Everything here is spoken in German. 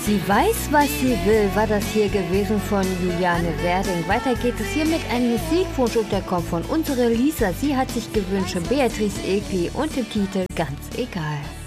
Sie weiß, was sie will, war das hier gewesen von Juliane Werding. Weiter geht es hier mit einem Musikwunsch und der kommt von unserer Lisa. Sie hat sich gewünscht Beatrice Egli und dem Titel Ganz egal.